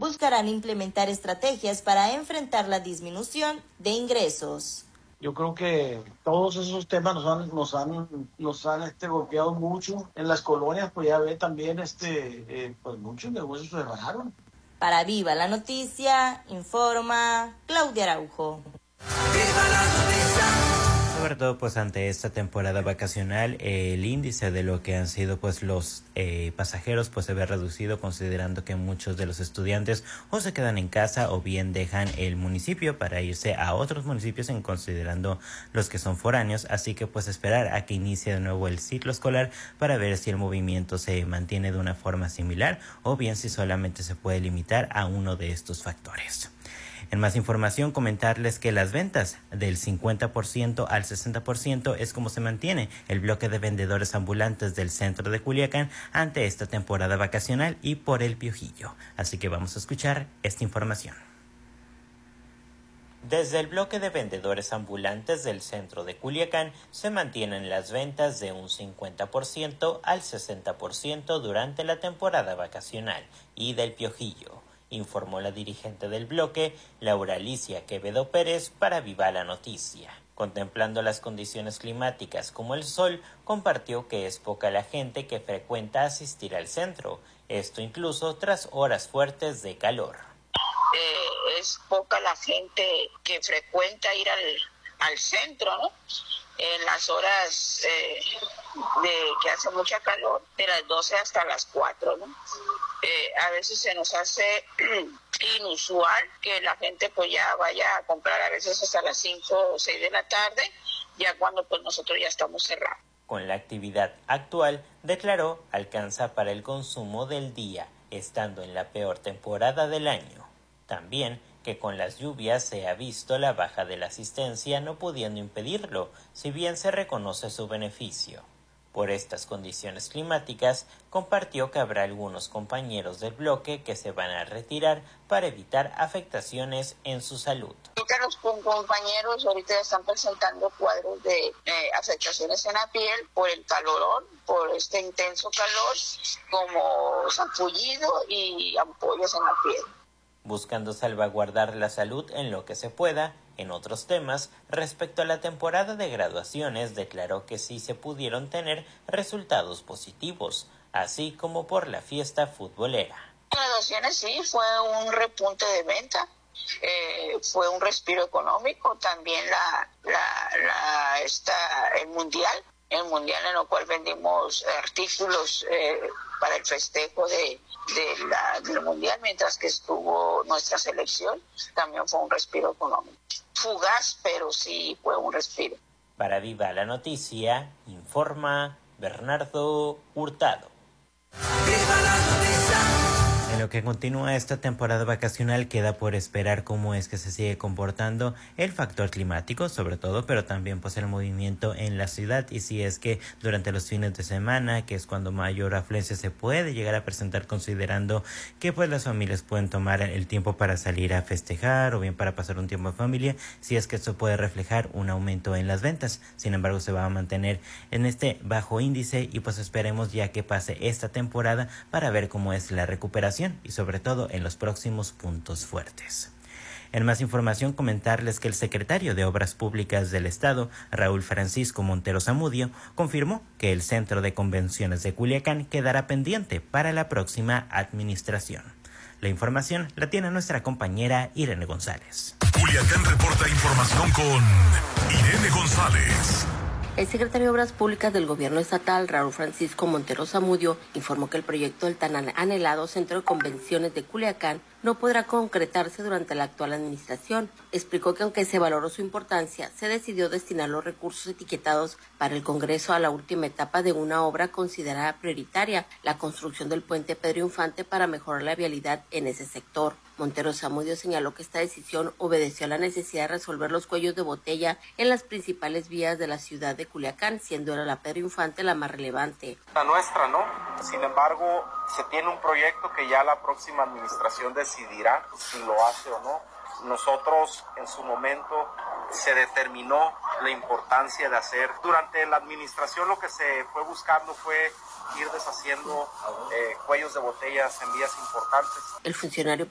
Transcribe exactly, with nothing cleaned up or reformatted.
buscarán implementar estrategias para enfrentar la disminución de ingresos. Yo creo que todos esos temas nos han, nos han, nos han este, golpeado mucho. En las colonias, pues ya ve también, este, eh, pues muchos negocios cerraron. Para Viva la Noticia, informa Claudia Araujo. ¡Viva la noticia! Sobre todo pues ante esta temporada vacacional, eh, el índice de lo que han sido pues los eh, pasajeros pues se ve reducido, considerando que muchos de los estudiantes o se quedan en casa o bien dejan el municipio para irse a otros municipios, en considerando los que son foráneos. Así que pues esperar a que inicie de nuevo el ciclo escolar para ver si el movimiento se mantiene de una forma similar o bien si solamente se puede limitar a uno de estos factores. En más información, comentarles que las ventas del cincuenta por ciento al sesenta por ciento es como se mantiene el bloque de vendedores ambulantes del centro de Culiacán ante esta temporada vacacional y por el Piojillo. Así que vamos a escuchar esta información. Desde el bloque de vendedores ambulantes del centro de Culiacán se mantienen las ventas de un cincuenta por ciento al sesenta por ciento durante la temporada vacacional y del Piojillo, informó la dirigente del bloque, Laura Alicia Quevedo Pérez, para Viva la Noticia. Contemplando las condiciones climáticas como el sol, compartió que es poca la gente que frecuenta asistir al centro, esto incluso tras horas fuertes de calor. Eh, es poca la gente que frecuenta ir al, al centro, ¿no? En las horas eh, de que hace mucha calor, de las doce hasta las cuatro, ¿no? Eh, a veces se nos hace inusual que la gente pues ya vaya a comprar a veces hasta las cinco o seis de la tarde, ya cuando pues nosotros ya estamos cerrados. Con la actividad actual, declaró, alcanza para el consumo del día, estando en la peor temporada del año. También que con las lluvias se ha visto la baja de la asistencia, no pudiendo impedirlo, si bien se reconoce su beneficio. Por estas condiciones climáticas, compartió que habrá algunos compañeros del bloque que se van a retirar para evitar afectaciones en su salud. Ahorita los compañeros ahorita están presentando cuadros de eh, afectaciones en la piel por el calorón, por este intenso calor, como sarpullido y ampollas en la piel. Buscando salvaguardar la salud en lo que se pueda. En otros temas, respecto a la temporada de graduaciones, declaró que sí se pudieron tener resultados positivos, así como por la fiesta futbolera. Graduaciones sí, fue un repunte de venta, eh, fue un respiro económico, también la, la, la esta, el mundial, el mundial en el cual vendimos artículos eh, para el festejo de, de la, del mundial, mientras que estuvo nuestra selección, también fue un respiro económico. Fugaz, pero sí fue un respiro. Para Viva la Noticia, informa Bernardo Hurtado. ¡Viva la noticia! En lo que continúa esta temporada vacacional, queda por esperar cómo es que se sigue comportando el factor climático, sobre todo, pero también pues el movimiento en la ciudad, y si es que durante los fines de semana, que es cuando mayor afluencia se puede llegar a presentar, considerando que pues las familias pueden tomar el tiempo para salir a festejar o bien para pasar un tiempo en familia, si es que esto puede reflejar un aumento en las ventas. Sin embargo, se va a mantener en este bajo índice y pues esperemos ya que pase esta temporada para ver cómo es la recuperación y sobre todo en los próximos puntos fuertes. En más información, comentarles que el secretario de Obras Públicas del Estado, Raúl Francisco Montero Zamudio, confirmó que el Centro de Convenciones de Culiacán quedará pendiente para la próxima administración. La información la tiene nuestra compañera Irene González. Culiacán reporta información con Irene González. El secretario de Obras Públicas del Gobierno Estatal, Raúl Francisco Montero Zamudio, informó que el proyecto del tan anhelado Centro de Convenciones de Culiacán no podrá concretarse durante la actual administración. Explicó que aunque se valoró su importancia, se decidió destinar los recursos etiquetados para el Congreso a la última etapa de una obra considerada prioritaria, la construcción del puente Pedro Infante para mejorar la vialidad en ese sector. Montero Zamudio señaló que esta decisión obedeció a la necesidad de resolver los cuellos de botella en las principales vías de la ciudad de Culiacán, siendo la Pedro Infante la más relevante. La nuestra, ¿no? Sin embargo, se tiene un proyecto que ya la próxima administración decidirá si lo hace o no. Nosotros, en su momento, se determinó la importancia de hacer. Durante la administración lo que se fue buscando fue ir deshaciendo eh, cuellos de botellas en vías importantes. El funcionario